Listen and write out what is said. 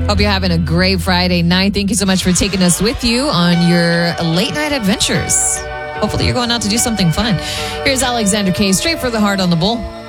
Hope you're having a great Friday night. Thank you so much for taking us with you on your late night adventures. Hopefully you're going out to do something fun. Here's Alexander K. Straight for the Heart on the Bull.